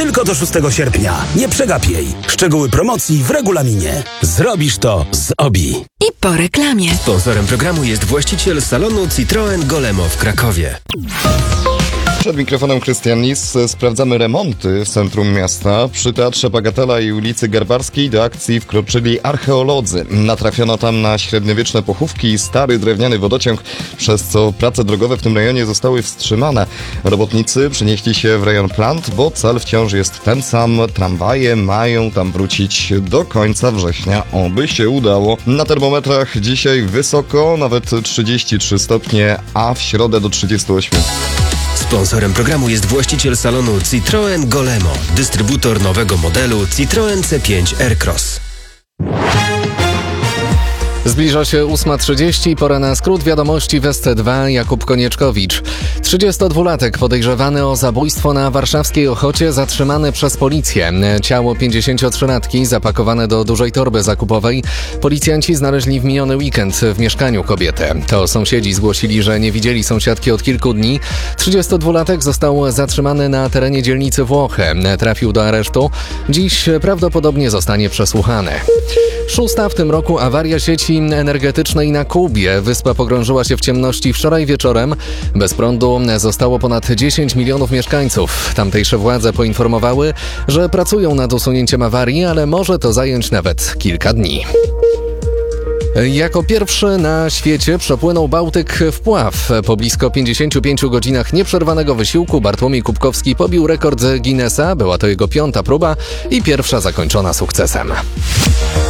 Tylko do 6 sierpnia. Nie przegap jej. Szczegóły promocji w regulaminie. Zrobisz to z OBI. I po reklamie. Sponsorem programu jest właściciel salonu Citroen Golemo w Krakowie. Przed mikrofonem Krystian Lis. Sprawdzamy remonty w centrum miasta. Przy Teatrze Bagatela i ulicy Garbarskiej do akcji wkroczyli archeolodzy. Natrafiono tam na średniowieczne pochówki i stary drewniany wodociąg, przez co prace drogowe w tym rejonie zostały wstrzymane. Robotnicy przenieśli się w rejon Plant, bo cel wciąż jest ten sam. Tramwaje mają tam wrócić do końca września. Oby się udało. Na termometrach dzisiaj wysoko, nawet 33 stopnie, a w środę do 38. Sponsorem programu jest właściciel salonu Citroen Golemo, dystrybutor nowego modelu Citroen C5 Aircross. Zbliża się 8:30, pora na skrót wiadomości w SC2. Jakub Konieczkowicz. 32-latek podejrzewany o zabójstwo na warszawskiej Ochocie zatrzymany przez policję. Ciało 53-latki zapakowane do dużej torby zakupowej policjanci znaleźli w miniony weekend w mieszkaniu kobiety. To sąsiedzi zgłosili, że nie widzieli sąsiadki od kilku dni. 32-latek został zatrzymany na terenie dzielnicy Włochy. Trafił do aresztu. Dziś prawdopodobnie zostanie przesłuchany. 6. w tym roku awaria sieci energetycznej na Kubie. Wyspa pogrążyła się w ciemności wczoraj wieczorem. Bez prądu zostało ponad 10 milionów mieszkańców. Tamtejsze władze poinformowały, że pracują nad usunięciem awarii, ale może to zająć nawet kilka dni. Jako pierwszy na świecie przepłynął Bałtyk w pław. Po blisko 55 godzinach nieprzerwanego wysiłku Bartłomiej Kubkowski pobił rekord Guinnessa. Była to jego 5. próba i pierwsza zakończona sukcesem.